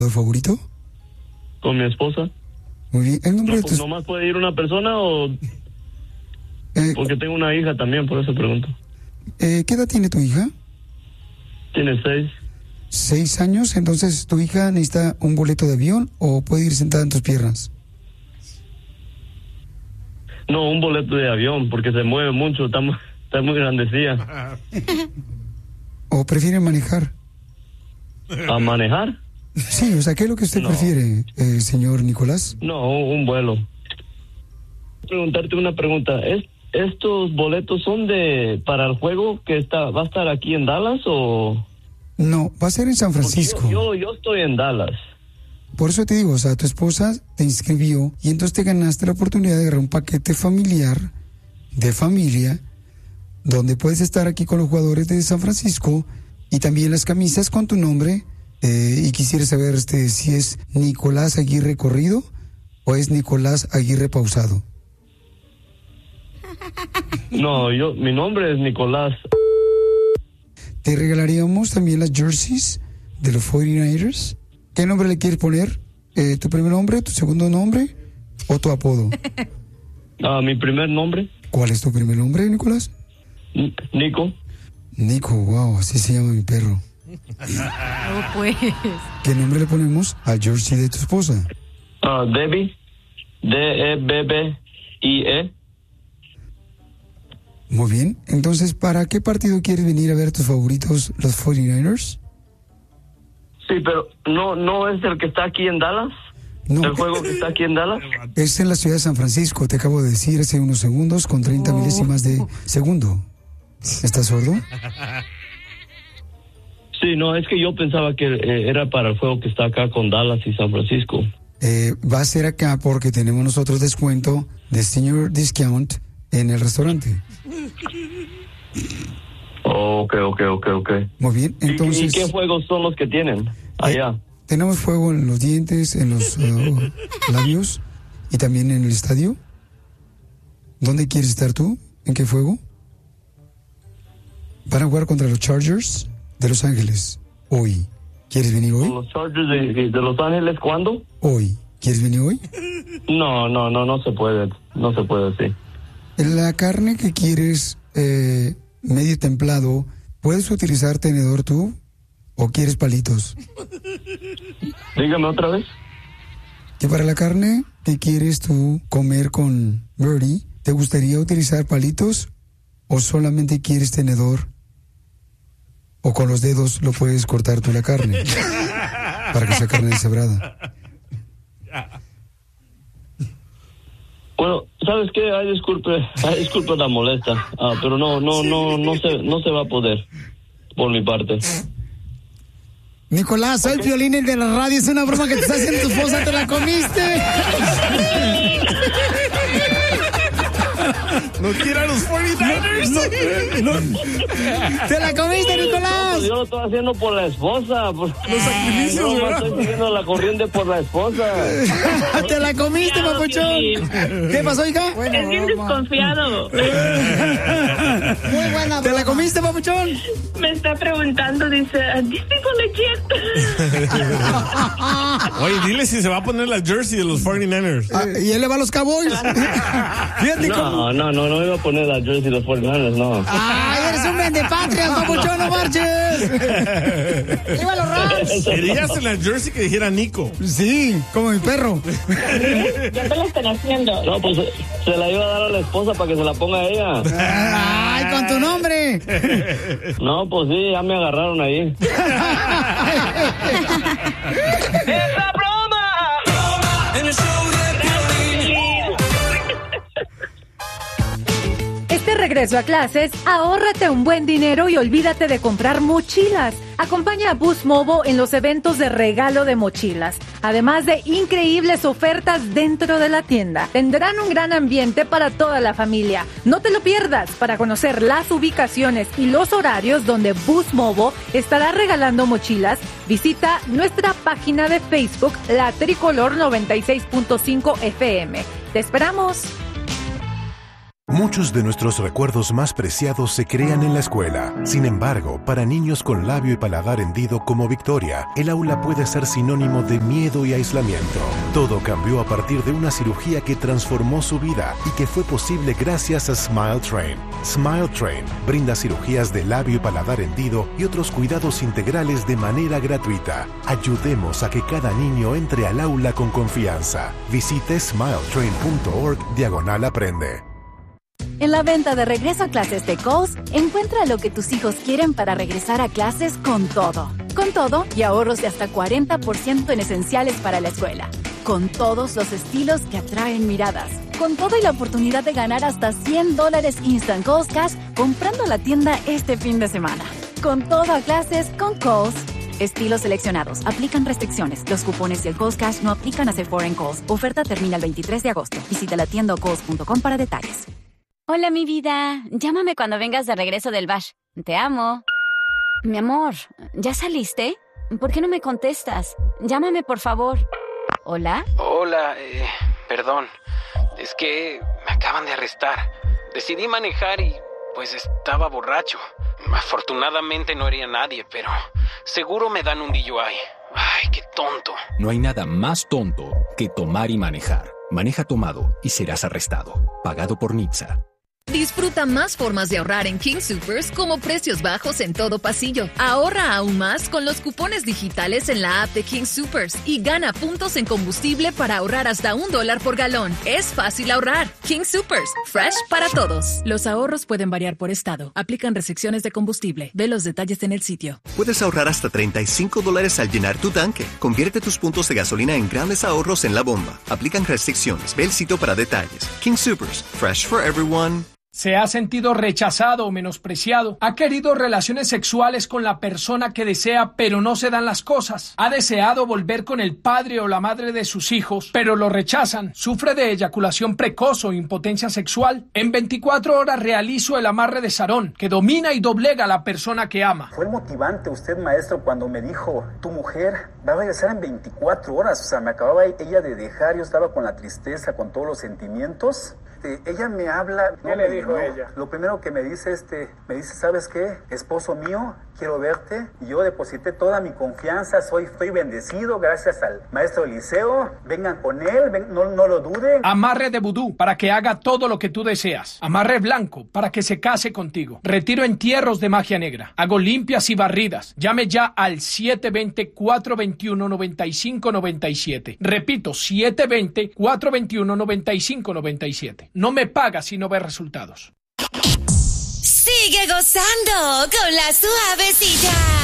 favorito? Con mi esposa. Muy bien. ¿El nombre No, de pues tu... nomás puede ir una persona o...? Porque tengo una hija también, por eso pregunto. ¿Qué edad tiene tu hija? Tiene 6. 6 años. Entonces, ¿tu hija necesita un boleto de avión o puede ir sentada en tus piernas? No, un boleto de avión, porque se mueve mucho, está muy grandecilla. ¿O prefiere manejar? ¿A manejar? Sí, o sea, ¿qué es lo que usted prefiere, señor Nicolás? No, un vuelo. Preguntarte una pregunta. ¿Estos boletos son para el juego que va a estar aquí en Dallas o...? No, va a ser en San Francisco. Yo estoy en Dallas. Por eso te digo, o sea, tu esposa te inscribió y entonces te ganaste la oportunidad de agarrar un paquete familiar, de familia, donde puedes estar aquí con los jugadores de San Francisco y también las camisas con tu nombre. Y quisiera saber si es Nicolás Aguirre Corrido o es Nicolás Aguirre Pausado. No, mi nombre es Nicolás. Te regalaríamos también las jerseys de los 49ers. ¿Qué nombre le quieres poner? ¿Tu primer nombre, tu segundo nombre o tu apodo? Mi primer nombre. ¿Cuál es tu primer nombre, Nicolás? Nico. Nico, wow, así se llama mi perro. No, pues. ¿Qué nombre le ponemos al jersey de tu esposa? Debbie. D-E-B-B-I-E. Muy bien. Entonces, ¿para qué partido quieres venir a ver tus favoritos, los 49ers? Sí, pero ¿no es el que está aquí en Dallas? No. ¿El juego que está aquí en Dallas? Es en la ciudad de San Francisco, te acabo de decir hace unos segundos, con 30 milésimas de segundo. ¿Estás sordo? Sí, no, es que yo pensaba que era para el juego que está acá con Dallas y San Francisco. Va a ser acá porque tenemos nosotros descuento de senior discount en el restaurante. Ok. Muy bien, entonces... ¿Y qué juegos son los que tienen allá? Tenemos fuego en los dientes, en los labios y también en el estadio. ¿Dónde quieres estar tú? ¿En qué fuego? Van a jugar contra los Chargers de Los Ángeles hoy. ¿Quieres venir hoy? ¿Los Chargers de Los Ángeles cuándo? Hoy. ¿Quieres venir hoy? No se puede. No se puede, sí. La carne que quieres medio templado, ¿puedes utilizar tenedor tú o quieres palitos? Dígame otra vez. Que para la carne que quieres tú comer con Birdie, ¿te gustaría utilizar palitos o solamente quieres tenedor? O con los dedos lo puedes cortar tú la carne para que sea carne deshebrada. Bueno, ¿sabes qué? Disculpe la molesta, pero no se va a poder, por mi parte. Nicolás, soy el Piolín de la radio, es una broma que te está haciendo tu esposa, ¿te la comiste? ¿No quiere a los 49ers? No. ¿Te la comiste, Nicolás? Yo lo estoy haciendo por la esposa. Los sacrificios, ¿verdad? Estoy siguiendo la corriente por la esposa. ¿Te la comiste, papuchón? ¿Qué pasó, hija? Es bien desconfiado. Muy buena. ¿Te la comiste, papuchón? Me está preguntando, dice, ¿these people legit? Oye, dile si se va a poner la jersey de los 49ers. ¿Y él le va a los Cowboys? Fíjate cómo... No iba a poner la jersey de los 49ers, no. ¡Ay, eres un vendepatrias, papuchón, no marches! ¡Viva los Rams! Querías en la jersey que dijera Nico. Sí, como mi perro. Ya te lo están haciendo. No, pues se la iba a dar a la esposa para que se la ponga a ella. ¡Ay, con tu nombre! No, pues sí, ya me agarraron ahí. ¡Esa broma! En el show de Piolín. Este regreso a clases, ahórrate un buen dinero y olvídate de comprar mochilas. Acompaña a Boost Mobile en los eventos de regalo de mochilas. Además de increíbles ofertas dentro de la tienda. Tendrán un gran ambiente para toda la familia. No te lo pierdas. Para conocer las ubicaciones y los horarios donde Boost Mobile estará regalando mochilas, visita nuestra página de Facebook, La Tricolor 96.5 FM. ¡Te esperamos! Muchos de nuestros recuerdos más preciados se crean en la escuela. Sin embargo, para niños con labio y paladar hendido como Victoria, el aula puede ser sinónimo de miedo y aislamiento. Todo cambió a partir de una cirugía que transformó su vida y que fue posible gracias a Smile Train. Smile Train brinda cirugías de labio y paladar hendido y otros cuidados integrales de manera gratuita. Ayudemos a que cada niño entre al aula con confianza. Visite smiletrain.org/aprende. En la venta de regreso a clases de Kohl's, encuentra lo que tus hijos quieren para regresar a clases con todo. Con todo y ahorros de hasta 40% en esenciales para la escuela. Con todos los estilos que atraen miradas. Con todo y la oportunidad de ganar hasta $100 Instant Kohl's Cash comprando la tienda este fin de semana. Con todo a clases con Kohl's. Estilos seleccionados. Aplican restricciones. Los cupones y el Kohl's Cash no aplican a Sephora en Kohl's. Oferta termina el 23 de agosto. Visita la tienda o kohls.com para detalles. Hola, mi vida. Llámame cuando vengas de regreso del bash. Te amo. Mi amor, ¿ya saliste? ¿Por qué no me contestas? Llámame, por favor. ¿Hola? Hola, perdón. Es que me acaban de arrestar. Decidí manejar y, pues, estaba borracho. Afortunadamente no herí a nadie, pero seguro me dan un DUI. Ay, qué tonto. No hay nada más tonto que tomar y manejar. Maneja tomado y serás arrestado. Pagado por NHTSA. Disfruta más formas de ahorrar en King Soopers como precios bajos en todo pasillo. Ahorra aún más con los cupones digitales en la app de King Soopers y gana puntos en combustible para ahorrar hasta $1 por galón. Es fácil ahorrar. King Soopers, fresh para todos. Los ahorros pueden variar por estado. Aplican restricciones de combustible. Ve los detalles en el sitio. Puedes ahorrar hasta $35 al llenar tu tanque. Convierte tus puntos de gasolina en grandes ahorros en la bomba. Aplican restricciones. Ve el sitio para detalles. King Soopers, fresh for everyone. ¿Se ha sentido rechazado o menospreciado? ¿Ha querido relaciones sexuales con la persona que desea, pero no se dan las cosas? ¿Ha deseado volver con el padre o la madre de sus hijos, pero lo rechazan? ¿Sufre de eyaculación precoz o impotencia sexual? En 24 horas realizo el amarre de Sarón, que domina y doblega a la persona que ama. Fue motivante usted, maestro, cuando me dijo, tu mujer va a regresar en 24 horas. O sea, me acababa ella de dejar, yo estaba con la tristeza, con todos los sentimientos. Ella me habla. ¿Qué le dijo ella? Lo primero que me dice, ¿sabes qué? Esposo mío, quiero verte. Y yo deposité toda mi confianza, estoy bendecido gracias al maestro Eliseo. Vengan con él, no lo duden. Amarre de vudú para que haga todo lo que tú deseas. Amarre blanco para que se case contigo. Retiro entierros de magia negra. Hago limpias y barridas. Llame ya al 720-421-9597. Repito, 720-421-9597. No me pagas si no ves resultados. Sigue gozando con la suavecita.